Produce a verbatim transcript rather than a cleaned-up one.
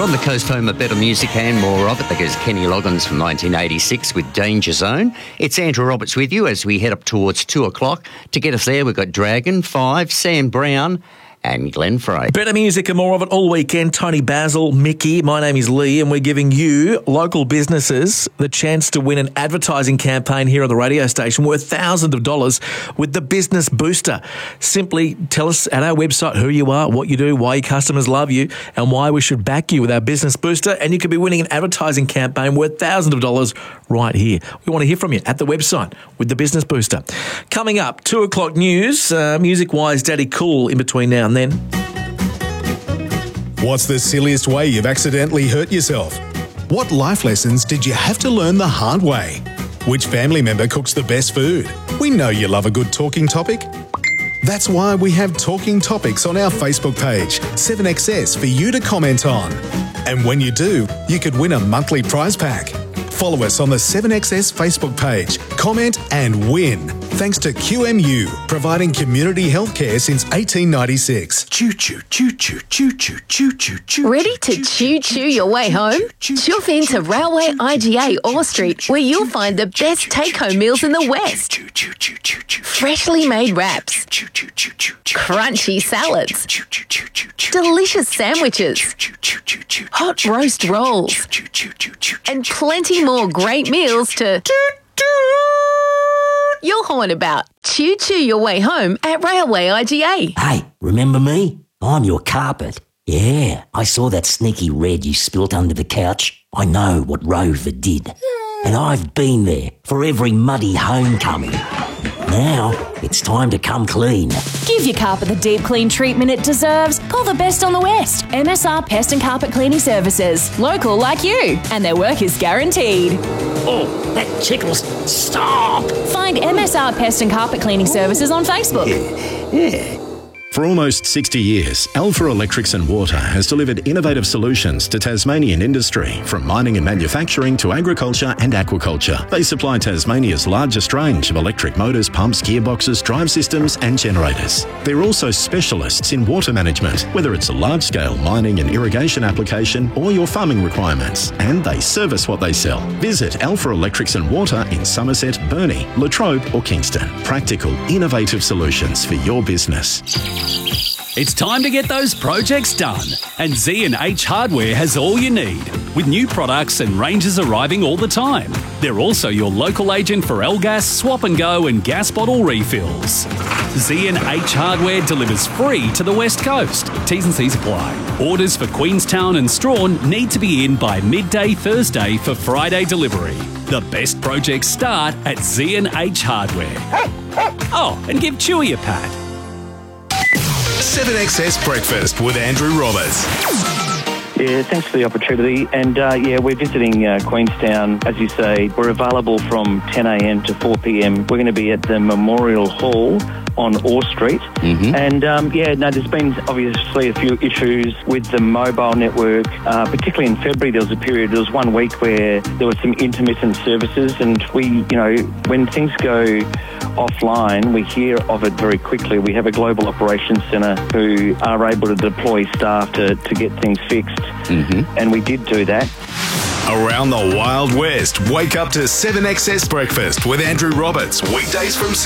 on the coast home of better music and more of it. That goes Kenny Loggins from nineteen eighty-six with Danger Zone. It's Andrew Roberts with you as we head up towards two o'clock. To get us there, we've got Dragon, Five, Sam Brown and Glenn Frey. Better music and more of it all weekend. Tony Basil, Mickey, my name is Lee, and we're giving you, local businesses, the chance to win an advertising campaign here on the radio station worth thousands of dollars with the Business Booster. Simply tell us at our website who you are, what you do, why your customers love you, and why we should back you with our Business Booster, and you could be winning an advertising campaign worth thousands of dollars right here. We want to hear from you at the website with the Business Booster. Coming up, two o'clock news, uh, music-wise, Daddy Cool in between now and then. What's the silliest way you've accidentally hurt yourself? What life lessons did you have to learn the hard way? Which family member cooks the best food? We know you love a good talking topic. That's why we have Talking Topics on our Facebook page, seven X S, for you to comment on. And when you do, you could win a monthly prize pack. Follow us on the seven X S Facebook page, comment and win. Thanks to Q M U, providing community healthcare since eighteen ninety-six. Choo choo choo choo choo choo choo choo choo. Ready to choo choo your way home? Chuff into Railway I G A Orr Street, where you'll find the best take-home meals in the West. Freshly made wraps, crunchy salads, delicious sandwiches, hot roast rolls, and plenty more great meals to you'll horn about. Choo choo your way home at Railway I G A. Hey, remember me? I'm your carpet. Yeah, I saw that sneaky red you spilt under the couch. I know what Rover did. And I've been there for every muddy homecoming. Now, it's time to come clean. Give your carpet the deep clean treatment it deserves. Call the best on the West. M S R Pest and Carpet Cleaning Services. Local like you. And their work is guaranteed. Oh, that tickles. Stop! Find M S R Pest and Carpet Cleaning Services on Facebook. Yeah. For almost sixty years, Alpha Electrics and Water has delivered innovative solutions to Tasmanian industry, from mining and manufacturing to agriculture and aquaculture. They supply Tasmania's largest range of electric motors, pumps, gearboxes, drive systems and generators. They're also specialists in water management, whether it's a large-scale mining and irrigation application or your farming requirements, and they service what they sell. Visit Alpha Electrics and Water in Somerset, Burnie, Latrobe or Kingston. Practical, innovative solutions for your business. It's time to get those projects done, and Z and H Hardware has all you need, with new products and ranges arriving all the time. They're also your local agent for L-Gas, Swap and Go and gas bottle refills. Z and H Hardware delivers free to the West Coast. T's and C's apply. Orders for Queenstown and Strawn need to be in by midday Thursday for Friday delivery. The best projects start at Z and H Hardware. Oh, and give Chewy a pat. seven X S Breakfast with Andrew Roberts. Yeah, thanks for the opportunity. And uh, yeah, we're visiting uh, Queenstown, as you say. We're available from ten a.m. to four p.m. We're going to be at the Memorial Hall on Orr Street. Mm-hmm. And um, yeah, no, there's been obviously a few issues with the mobile network, uh, particularly in February. There was a period, there was one week where there was some intermittent services, and we, you know, when things go offline, we hear of it very quickly. We have a global operations centre who are able to deploy staff to, to get things fixed. Mm-hmm. And we did do that. Around the Wild West, wake up to seven X S Breakfast with Andrew Roberts, weekdays from